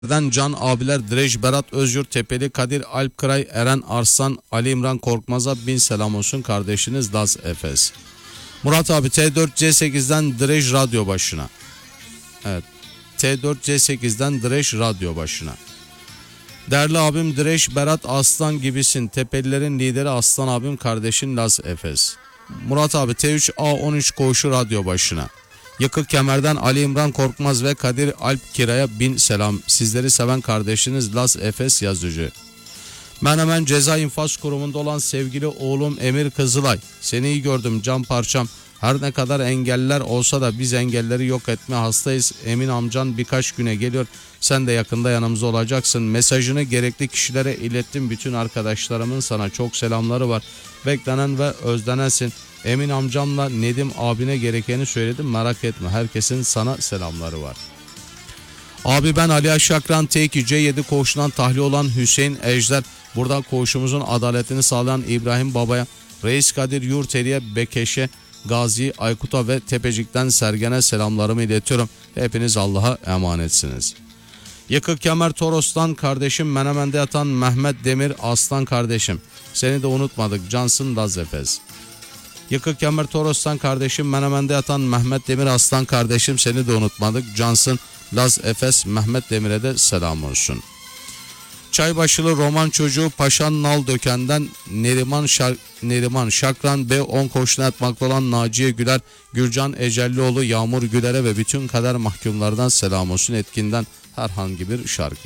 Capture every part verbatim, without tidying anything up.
Can abiler, Direş, Berat Özyurt, Tepeli, Kadir, Alp Kıray, Eren Arslan, Ali İmran Korkmaz'a bin selam olsun kardeşiniz Laz Efes. Murat abi T dört C sekizden Direş radyo başına. Evet, T dört C sekizden Direş radyo başına. Değerli abim Direş, Berat Aslan gibisin. Tepelilerin lideri Aslan abim kardeşin Laz Efes. Murat abi T üç A on üç koğuşu radyo başına. Yıkık Kemer'den Ali İmran Korkmaz ve Kadir Alp Kira'ya bin selam. Sizleri seven kardeşiniz Laz Efes yazıcı. Ben hemen ceza infaz kurumunda olan sevgili oğlum Emir Kızılay. Seni iyi gördüm can parçam. Her ne kadar engeller olsa da biz engelleri yok etme hastayız. Emin amcan birkaç güne geliyor. Sen de yakında yanımızda olacaksın. Mesajını gerekli kişilere ilettim. Bütün arkadaşlarımın sana çok selamları var. Beklenen ve özlenensin. Emin amcamla Nedim abine gerekeni söyledim. Merak etme. Herkesin sana selamları var. Abi ben Ali Aşakran T iki C yedi koğuşundan tahliye olan Hüseyin Ejder. Burada koğuşumuzun adaletini sağlayan İbrahim Baba'ya, Reis Kadir Yurteli'ye, Bekeş'e, Gazi, Aykut'a ve Tepecik'ten Sergen'e selamlarımı iletiyorum. Hepiniz Allah'a emanetsiniz. Yıkık Kemer Toros'tan kardeşim, Menemen'de yatan Mehmet Demir Aslan kardeşim. Seni de unutmadık. Cansın Laz Efes. Yıkık Kemer Toros'tan kardeşim, Menemen'de yatan Mehmet Demir Aslan kardeşim. Seni de unutmadık. Cansın Laz Efes. Mehmet Demir'e de selam olsun. Çaybaşılı Roman çocuğu Paşan Nal Döken'den Neriman, Şar Neriman Şakran B on koşuna yatmakta olan Naciye Güler, Gürcan Ecellioğlu, Yağmur Güler'e ve bütün kader mahkumlardan selam olsun. Etkinden herhangi bir şarkı.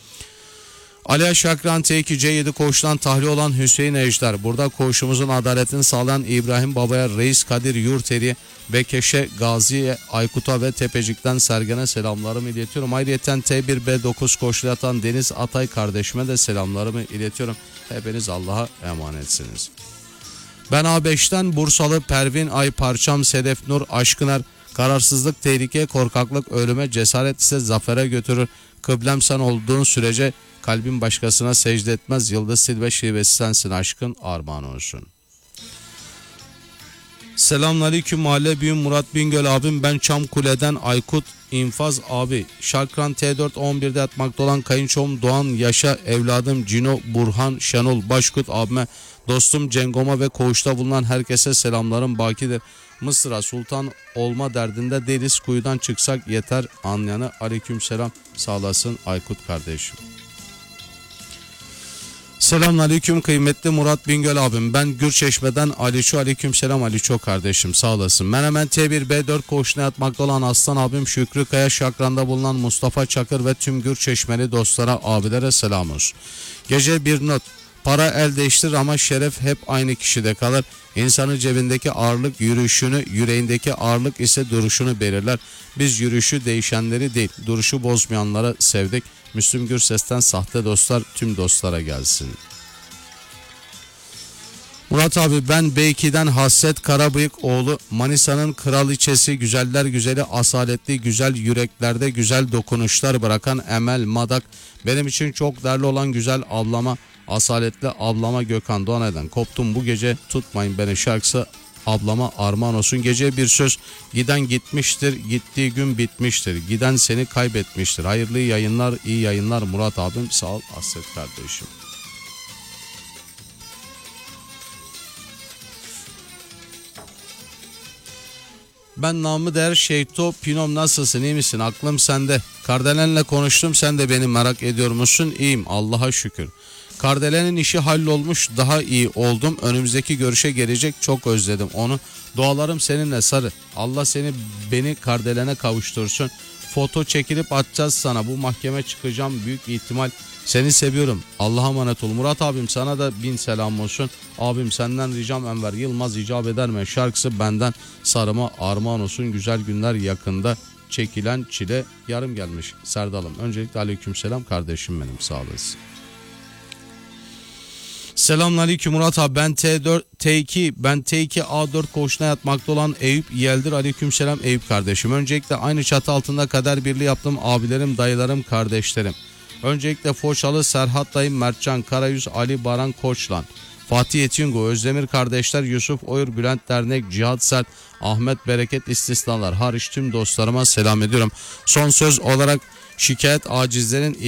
Ali Şakran T iki C yedi koğuştan tahliye olan Hüseyin Ejder. Burada koğuşumuzun adaletini sağlayan İbrahim Baba'ya, Reis Kadir Yurteli, Bekeş'e, Gazi'ye, Aykut'a ve Tepecik'ten Sergen'e selamlarımı iletiyorum. Ayrıca T bir B dokuz koğuşta yatan Deniz Atay kardeşime de selamlarımı iletiyorum. Hepiniz Allah'a emanetsiniz. Ben A beşten Bursalı Pervin Ay Parçam, Sedef Nur Aşkıner. Kararsızlık tehlike, korkaklık ölüme, cesaret ise zafere götürür. Kıblem sen olduğun sürece kalbim başkasına secde etmez. Yıldız Silve şivesi sensin, aşkın armağan olsun. Selamünaleyküm mahalle büyüğüm Murat Bingöl abim. Ben Çamkule'den Aykut İnfaz abi. Şarkran T dört on birde yatmakta olan kayınçom Doğan Yaşa, evladım Cino, Burhan, Şenol, Başkut abime, dostum Cengom'a ve koğuşta bulunan herkese selamlarım bakidir. Mısır'a sultan olma derdinde değiliz, kuyudan çıksak yeter anlayanı. Aleyküm selam, sağ olasın Aykut kardeşim. Selamünaleyküm kıymetli Murat Bingöl abim. Ben Gürçeşme'den Aliço, aleykümselam Aliço kardeşim, sağ olasın. Ben hemen T bir B dört koğuşuna yatmakta olan Aslan abim Şükrü Kaya, Şakran'da bulunan Mustafa Çakır ve tüm Gürçeşmeli dostlara, abilere selam olsun. Gece bir not. Para el değiştirir ama şeref hep aynı kişide kalır. İnsanın cebindeki ağırlık yürüyüşünü, yüreğindeki ağırlık ise duruşunu belirler. Biz yürüyüşü değişenleri değil, duruşu bozmayanları sevdik. Müslüm Gürses'ten sahte dostlar tüm dostlara gelsin. Murat abi ben B iki'den Hasret Karabıyık oğlu, Manisa'nın kraliçesi, güzeller güzeli, asaletli, güzel yüreklerde güzel dokunuşlar bırakan Emel Madak. Benim için çok değerli olan güzel ablama, asaletli ablama Gökhan Doğanay'dan koptum bu gece, tutmayın beni şarkısı ablama armağan olsun. Gece bir söz, giden gitmiştir, gittiği gün bitmiştir, giden seni kaybetmiştir. Hayırlı yayınlar, iyi yayınlar Murat abim, sağ ol Hasret kardeşim. Ben namı değer Şeyto Pinom, nasılsın, iyi misin, aklım sende. Kardelen'le konuştum, sen de beni merak ediyor musun? İyiyim Allah'a şükür. Kardelen'in işi hallolmuş, daha iyi oldum. Önümüzdeki görüşe gelecek, çok özledim onu. Dualarım seninle sarı. Allah seni beni Kardelen'e kavuştursun. Foto çekilip atacağız sana. Bu mahkeme çıkacağım büyük ihtimal. Seni seviyorum. Allah'a emanet ol. Murat abim sana da bin selam olsun. Abim senden ricam Enver Yılmaz icap eder mi şarkısı benden sarıma armağan olsun. Güzel günler yakında, çekilen çile yarım gelmiş Serdal'ım. Öncelikle aleykümselam kardeşim benim, sağ olasın. Selamünaleyküm Murat abi, ben T dört T iki ben T iki A dört koğuşuna yatmakta olan Eyüp Yeldir, aleykümselam Eyüp kardeşim. Öncelikle aynı çatı altında kader birliği yaptım abilerim, dayılarım, kardeşlerim. Öncelikle Foçalı Serhat dayım, Mertcan Karayüz, Ali Baran Koçlan, Fatih Etingo, Özdemir kardeşler, Yusuf Oyur, Bülent Dernek, Cihat Sert, Ahmet Bereket istisnalar hariç tüm dostlarıma selam ediyorum. Son söz olarak Şikayet acizlerin